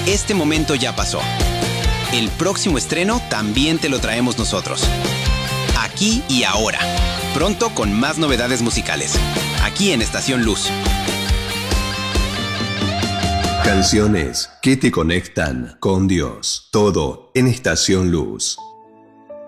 este momento ya pasó. El próximo estreno también te lo traemos nosotros. Aquí y ahora. Pronto con más novedades musicales. Aquí en Estación Luz. Canciones que te conectan con Dios. Todo en Estación Luz.